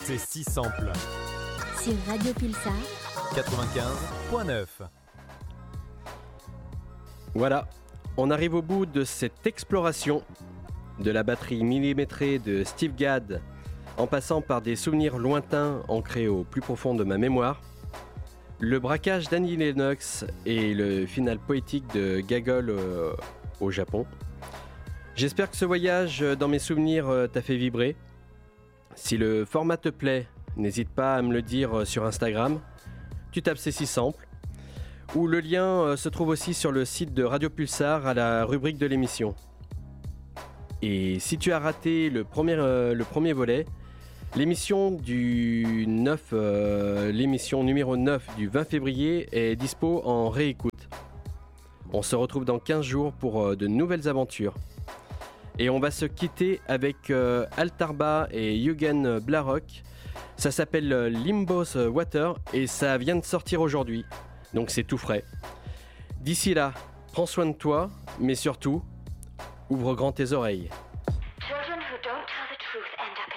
C'est si simple. Sur Radio Pulsar 95.9. Voilà, on arrive au bout de cette exploration de la batterie millimétrée de Steve Gadd, en passant par des souvenirs lointains ancrés au plus profond de ma mémoire, le braquage d'Annie Lennox et le final poétique de Gaggle au Japon. J'espère que ce voyage dans mes souvenirs t'a fait vibrer. Si le format te plaît, n'hésite pas à me le dire sur Instagram. Tu tapes C'est si simple. Ou le lien se trouve aussi sur le site de Radio Pulsar à la rubrique de l'émission. Et si tu as raté le premier volet, l'émission numéro 9 du 20 février est dispo en réécoute. On se retrouve dans 15 jours pour de nouvelles aventures. Et on va se quitter avec Altarba et Jürgen Blarock. Ça s'appelle Limbo's Water et ça vient de sortir aujourd'hui. Donc c'est tout frais. D'ici là, prends soin de toi, mais surtout, ouvre grand tes oreilles. Children who don't tell the truth end up